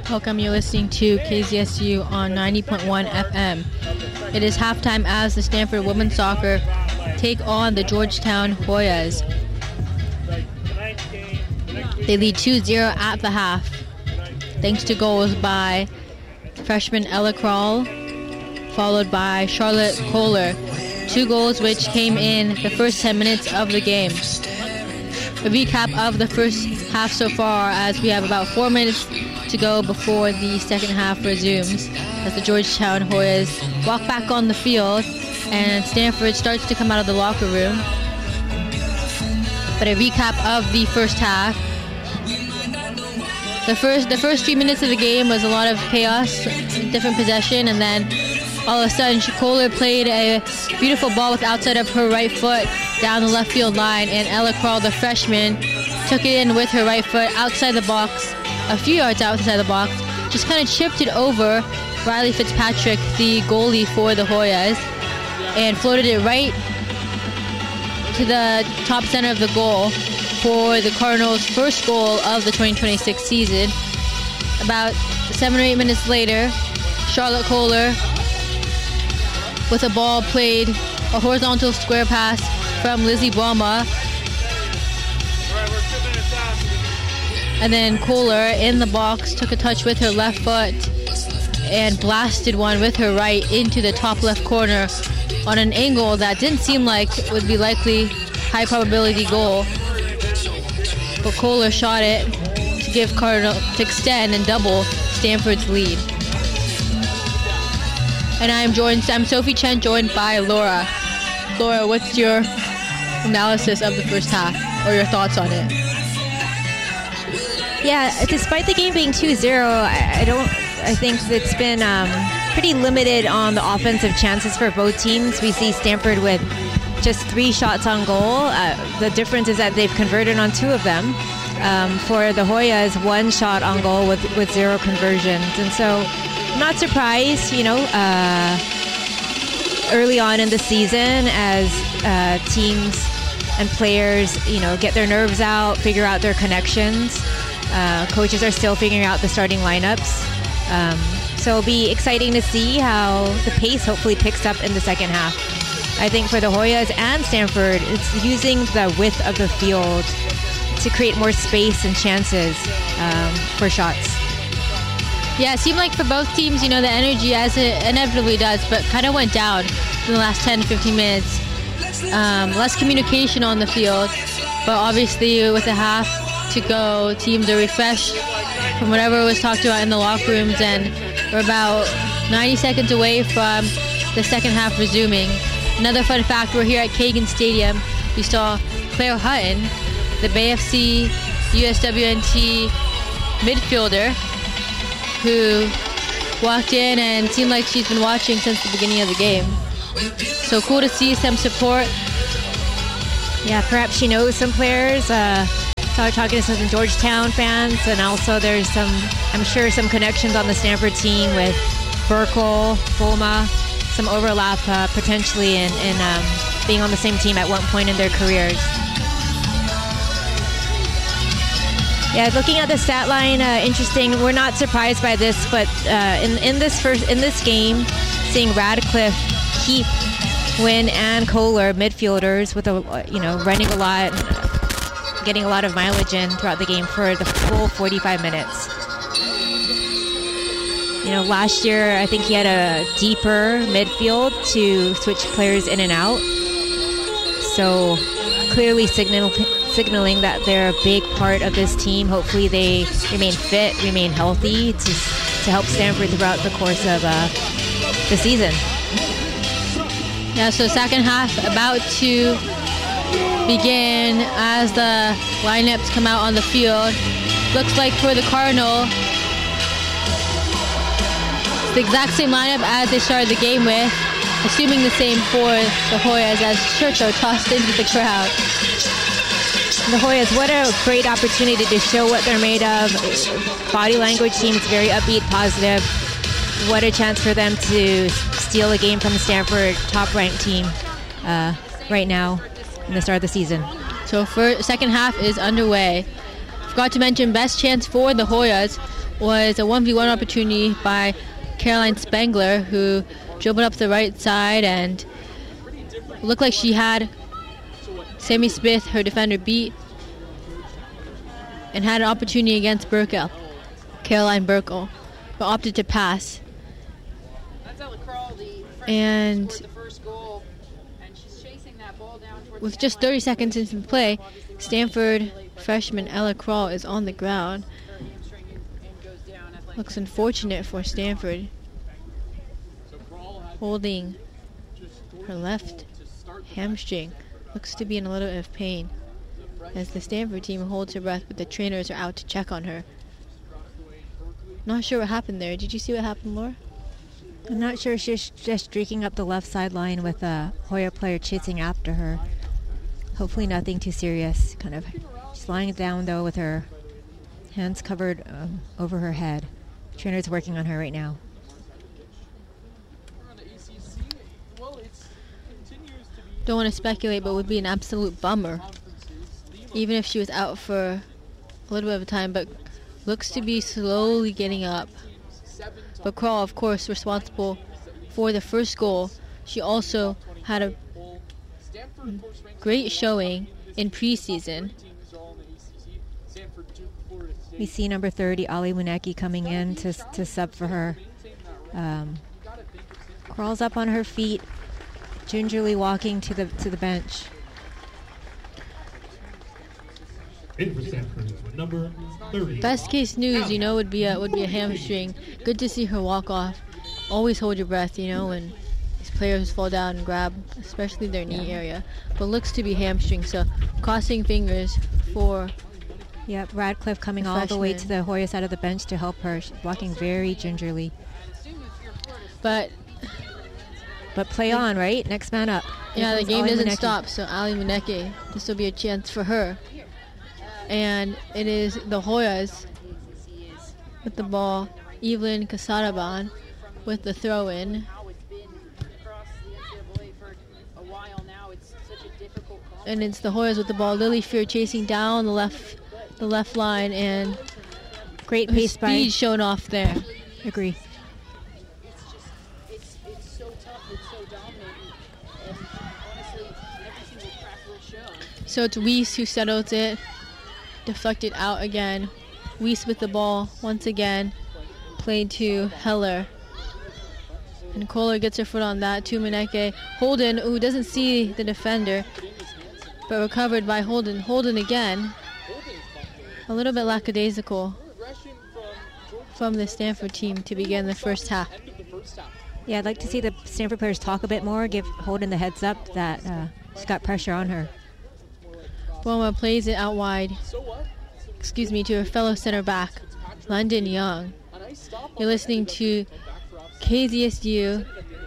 Welcome, you're listening to KZSU on 90.1 FM. It is halftime as the Stanford women's soccer take on the Georgetown Hoyas. They lead 2-0 at the half, thanks to goals by freshman Ella Krall, followed by Charlotte Kohler. 2 goals which came in the first 10 minutes of the game. A recap of the first half so far, as we have about 4 minutes to go before the second half resumes, as the Georgetown Hoyas walk back on the field and Stanford starts to come out of the locker room. But a recap of the first half. The first 3 minutes of the game was a lot of chaos, different possession, and then all of a sudden Kohler played a beautiful ball with outside of her right foot down the left field line, and Ella Krall, the freshman, took it in with her right foot outside the box, a few yards outside the box, just kind of chipped it over Riley Fitzpatrick, the goalie for the Hoyas, and floated it right to the top center of the goal for the Cardinals' first goal of the 2026 season. About 7 or 8 minutes later, Charlotte Kohler, with a ball, played a horizontal square pass from Lizzie Brahma. And then Kohler in the box took a touch with her left foot and blasted one with her right into the top left corner on an angle that didn't seem like it would be likely high probability goal. But Kohler shot it to give Cardinal to extend and double Stanford's lead. And I'm Sophie Chen, joined by Laura. Laura, what's your analysis of the first half, or your thoughts on it? Yeah, despite the game being 2-0, I think it's been pretty limited on the offensive chances for both teams. We see Stanford with just 3 shots on goal. The difference is that they've converted on 2 of them. For the Hoyas, 1 shot on goal with 0 conversions. And so, not surprised, early on in the season as teams and players, get their nerves out, figure out their connections. Coaches are still figuring out the starting lineups. So it'll be exciting to see how the pace hopefully picks up in the second half. I think for the Hoyas and Stanford, it's using the width of the field to create more space and chances for shots. Yeah, it seemed like for both teams, the energy, as it inevitably does, but kind of went down in the last 10 to 15 minutes. Less communication on the field, but obviously with a half to go, teams are refreshed from whatever was talked about in the locker rooms, and we're about 90 seconds away from the second half resuming. Another fun fact, we're here at Kagan Stadium. We saw Claire Hutton, the BFC USWNT midfielder, who walked in and seemed like she's been watching since the beginning of the game. So cool to see some support. Yeah, perhaps she knows some players. Talking to some Georgetown fans, and also there's I'm sure some connections on the Stanford team with Burkle, Fulma, some overlap potentially in being on the same team at one point in their careers. Yeah, looking at the stat line, interesting. We're not surprised by this, but in this game, seeing Radcliffe, Keith, Wynn, and Kohler, midfielders, with running a lot, getting a lot of mileage in throughout the game for the full 45 minutes. Last year I think he had a deeper midfield to switch players in and out. So clearly signaling that they're a big part of this team. Hopefully they remain fit, remain healthy to help Stanford throughout the course of the season. Yeah, so second half about to begin as the lineups come out on the field. Looks like for the Cardinal, it's the exact same lineup as they started the game with, assuming the same for the Hoyas as Churchill tossed into the crowd. The Hoyas, what a great opportunity to show what they're made of. Body language seems very upbeat, positive. What a chance for them to steal a game from the Stanford top-ranked team right now in the start of the season. So second half is underway. Forgot to mention best chance for the Hoyas was a 1v1 opportunity by Caroline Spangler, who dribbled up the right side and looked like she had Sammy Smith, her defender, beat, and had an opportunity against Burkle, Caroline Burkle, but opted to pass. And with just 30 seconds into play, Stanford freshman Ella Kroll is on the ground. Looks unfortunate for Stanford, holding her left hamstring. Looks to be in a little bit of pain as the Stanford team holds her breath, but the trainers are out to check on her. Not sure what happened there. Did you see what happened, Laura? I'm not sure. She's just streaking up the left sideline with a Hoya player chasing after her. Hopefully nothing too serious. Kind of just lying down, though, with her hands covered over her head. Trainer's working on her right now. Don't want to speculate, but it would be an absolute bummer, even if she was out for a little bit of time, but looks to be slowly getting up. But Kroll, of course, responsible for the first goal. She also had a great showing in preseason. We see number 30, Ali Muneki, coming in to sub for her. Crawls up on her feet, gingerly walking to the bench. In for Stanford, number 30. Best case news, would be a hamstring. Good to see her walk off. Always hold your breath, when these players fall down and grab, especially their knee area. But looks to be hamstring, so crossing fingers for. Yep, Radcliffe coming all the way to the Hoya side of the bench to help her. She's walking very gingerly. But play on, right? Next man up. Yeah, the game doesn't stop, so Ali Muneki, this will be a chance for her. And it is the Hoyas with the ball. Evelyn Casadaban with the throw-in. And it's the Hoyas with the ball. Lily Fear chasing down the left line, and great pace by speed shown off there. Agree. So it's Weiss who settles it. Deflected out again. Weiss with the ball once again. Played to Heller. And Kohler gets her foot on that to Muneki. Holden, who doesn't see the defender, but recovered by Holden. Holden again. A little bit lackadaisical from the Stanford team to begin the first half. Yeah, I'd like to see the Stanford players talk a bit more, give Holden the heads up that she's got pressure on her. Boma plays it out wide, to her fellow center back, London Young. You're listening to KZSU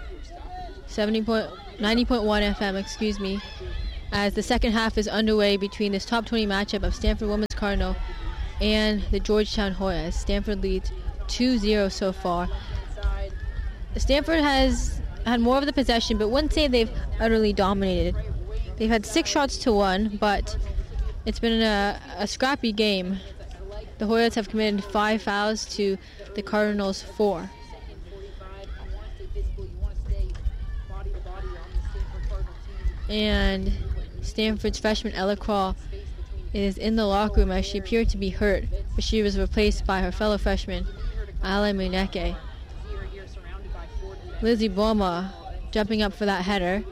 90.1 FM, as the second half is underway between this top 20 matchup of Stanford Women's Cardinal and the Georgetown Hoyas. Stanford leads 2-0 so far. Stanford has had more of the possession, but wouldn't say they've utterly dominated. They've had 6 shots to 1, but it's been a scrappy game. The Hoyas have committed 5 fouls to the Cardinals' 4. And Stanford's freshman Ella Kroll is in the locker room as she appeared to be hurt, but she was replaced by her fellow freshman, Ali Muneki. Lizzie Boma jumping up for that header.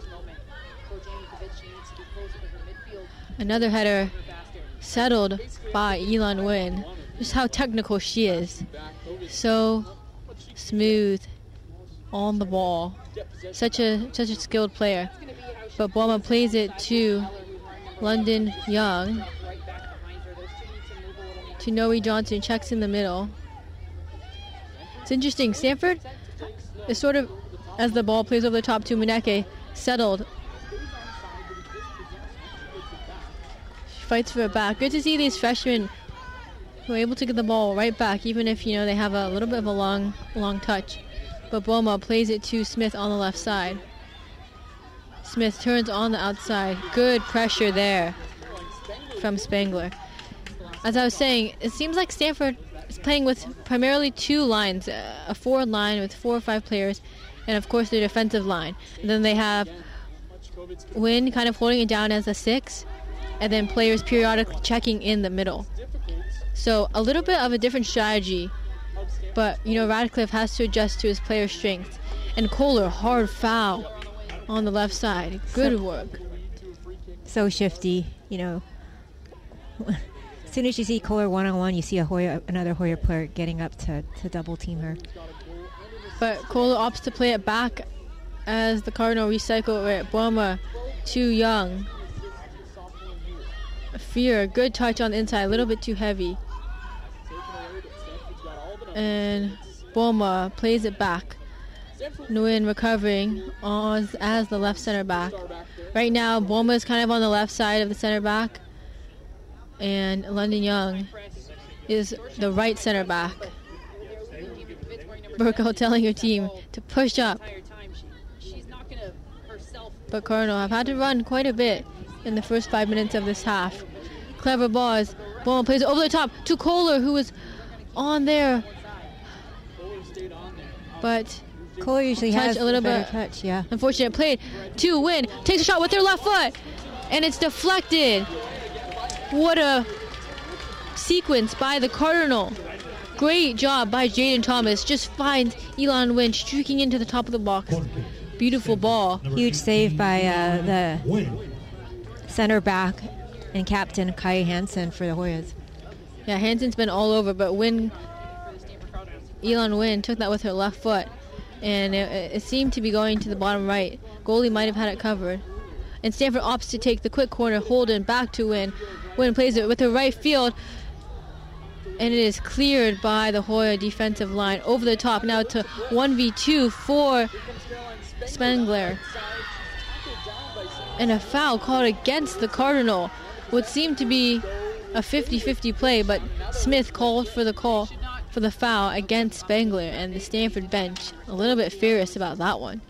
Another header settled by Elon Nguyen. Just how technical she is. So smooth on the ball. Such a skilled player. But Boma plays it to London Young. To Noe Johnson, checks in the middle. It's interesting. Stanford is sort of, as the ball plays over the top to Muneki, settled. She fights for it back. Good to see these freshmen who are able to get the ball right back, even if, they have a little bit of a long touch. But Boma plays it to Smith on the left side. Smith turns on the outside. Good pressure there from Spangler. As I was saying, it seems like Stanford is playing with primarily two lines, a forward line with 4 or 5 players, and of course their defensive line. And then they have Wynn kind of holding it down as a 6, and then players periodically checking in the middle. So a little bit of a different strategy, but Radcliffe has to adjust to his player's strength. And Kohler, hard foul on the left side. Good work. So shifty, As soon as you see Kohler one-on-one, you see another Hoya player getting up to double team her. But Kohler opts to play it back as the Cardinal recycle it. Bouma, too young. Fear, good touch on the inside, a little bit too heavy. And Bouma plays it back. Nguyen recovering as the left center back. Right now, Bouma is kind of on the left side of the center back, and London Young is the right center back. Burko telling your team to push up. But Cardinal have had to run quite a bit in the first 5 minutes of this half. Clever ball as Bouma plays it over the top to Kohler, who is on there. But Kohler usually has a little bit touch, yeah. Unfortunate play to Wynn. Takes a shot with their left foot, and it's deflected. What a sequence by the Cardinal. Great job by Jaden Thomas. Just finds Elon Wynn streaking into the top of the box. Beautiful ball. Huge save by the center back and captain Kai Hansen for the Hoyas. Yeah, Hansen's been all over, but Elon Wynn took that with her left foot, and it seemed to be going to the bottom right. Goalie might have had it covered. And Stanford opts to take the quick corner. Holden back to Wynn. Wynn plays it with her right field, and it is cleared by the Hoya defensive line. Over the top now to 1v2 for Spengler. And a foul called against the Cardinal. What seemed to be a 50-50 play, but Smith called for the foul against Spengler, and the Stanford bench a little bit furious about that one.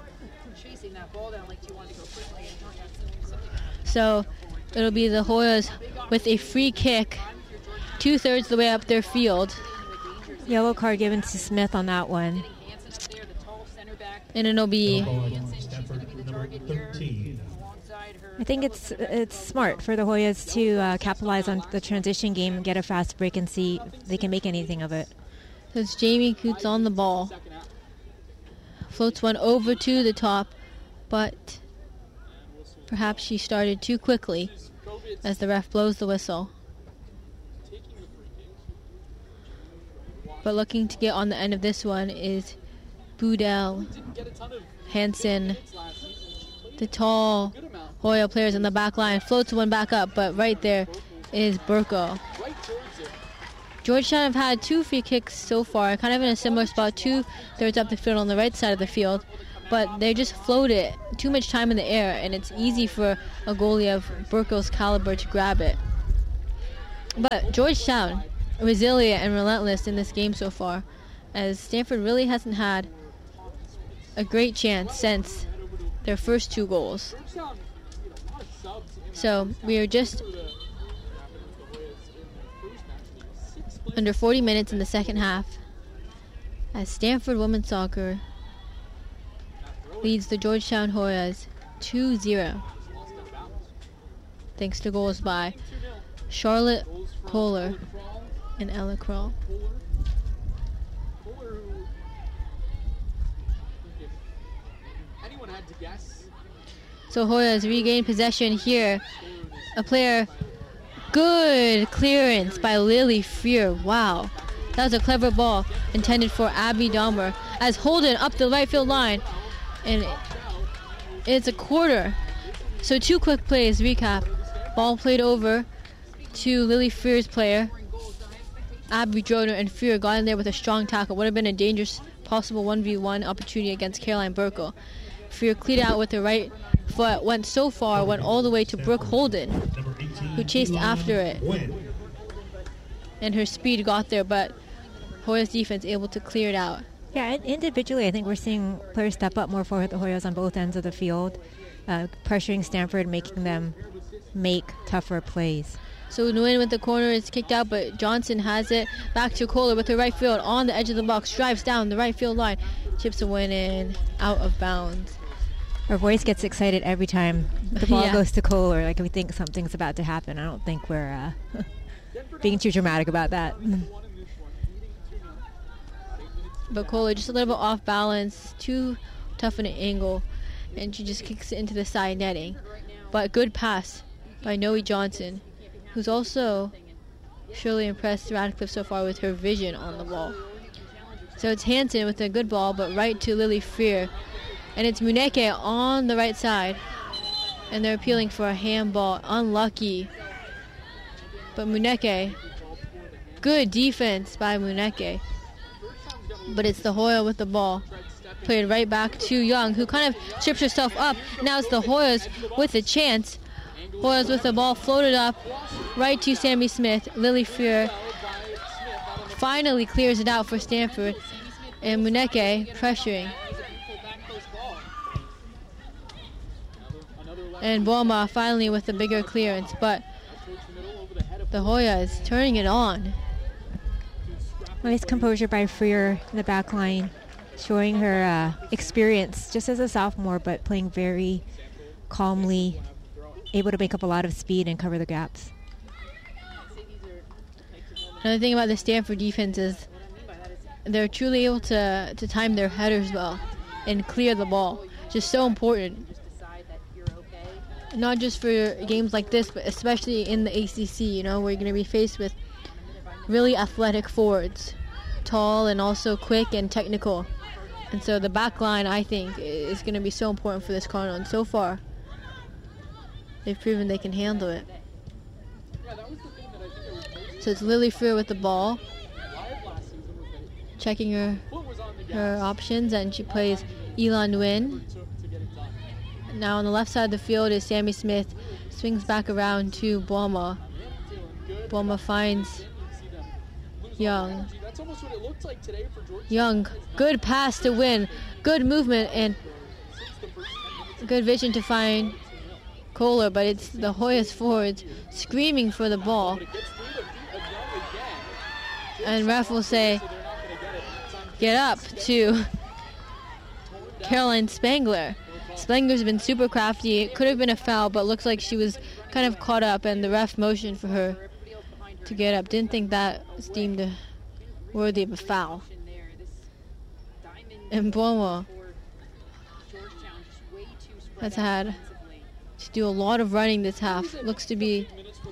So it'll be the Hoyas with a free kick 2/3 of the way up their field. Yellow card given to Smith on that one. And it'll be... I think it's smart for the Hoyas to capitalize on the transition game and get a fast break and see if they can make anything of it. So it's Jamie Coots on the ball. Floats one over to the top, but perhaps she started too quickly as the ref blows the whistle. But looking to get on the end of this one is Budell, Hansen, the tall Hoya players in the back line. Floats one back up, but right there is Burko. Georgetown have had 2 free kicks so far, kind of in a similar spot, 2/3 up the field on the right side of the field, but they just float it too much time in the air, and it's easy for a goalie of Burko's caliber to grab it. But Georgetown, resilient and relentless in this game so far, as Stanford really hasn't had a great chance since their first 2 goals. So we are just under 40 minutes in the second half as Stanford women's soccer leads the Georgetown Hoyas 2-0 thanks to goals by Charlotte Kohler and Ella Kroll. So Hoyas regain possession here. A player, good clearance by Lily Freer. Wow, that was a clever ball intended for Abby Dahmer as Holden up the right field line, and it's a quarter. So 2 quick plays, recap. Ball played over to Lily Freer's player, Abby Droner, and Freer got in there with a strong tackle. Would have been a dangerous possible 1v1 opportunity against Caroline Burko. Freer cleared out with the right foot, went so far, went all the way to Brooke Holden, who chased after it. And her speed got there, but Hoyas defense able to clear it out. Yeah, individually, I think we're seeing players step up more for the Hoyas on both ends of the field, pressuring Stanford, making them make tougher plays. So Nguyen with the corner is kicked out, but Johnson has it. Back to Kohler with the right field on the edge of the box. Drives down the right field line. Chips a win in, out of bounds. Our voice gets excited every time the ball goes to Kohler. Like we think something's about to happen. I don't think we're being too dramatic about that. But Kohler just a little bit off balance, too tough in an angle, and she just kicks it into the side netting. But good pass by Noe Johnson, who's also surely impressed Radcliffe so far with her vision on the ball. So it's Hansen with a good ball, but right to Lily Freer. And it's Muneke on the right side. And they're appealing for a handball. Unlucky. But Muneke, good defense by Muneke. But it's the Hoya with the ball. Played right back to Young, who kind of trips herself up. Now it's the Hoyas with a chance. Hoyas with the ball floated up right to Sammy Smith. Lily Freer finally clears it out for Stanford. And Muneke pressuring. And Boma finally with a bigger clearance. But the Hoyas turning it on. Nice composure by Freer in the back line, showing her experience just as a sophomore, but playing very calmly, able to make up a lot of speed and cover the gaps. Another thing about the Stanford defense is they're truly able to time their headers well and clear the ball. Just so important. Not just for games like this, but especially in the ACC, you know, where you're going to be faced with really athletic forwards, tall and also quick and technical. And so the back line, I think, is going to be so important for this Cardinal. And so far, they've proven they can handle it. So it's Lily Freer with the ball, checking her options, and she plays Elan Nguyen. Now on the left side of the field is Sammy Smith. Swings back around to Boma. Boma finds Young. Young, good pass to win. Good movement and good vision to find Kohler, but it's the Hoyas forwards screaming for the ball. And ref will say, get up to Caroline Spangler. Spangler's been super crafty. It could have been a foul, but looks like she was kind of caught up, and the ref motioned for her to get up. Didn't think that was deemed worthy of a foul. And Boma has had to do a lot of running this half. Looks to be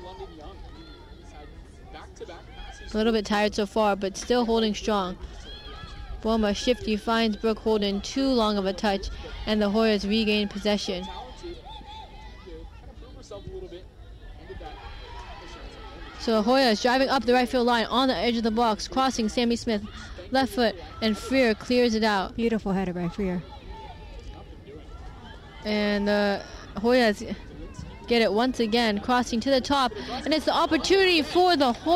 a little bit tired so far, but still holding strong. Boma shifty finds Brooke Holden, too long of a touch, and the Hoyas regain possession. So Hoya is driving up the right field line on the edge of the box, crossing Sammy Smith, left foot, and Freer clears it out. Beautiful header by Freer. And the Hoyas get it once again, crossing to the top, and it's the opportunity for the Hoyas.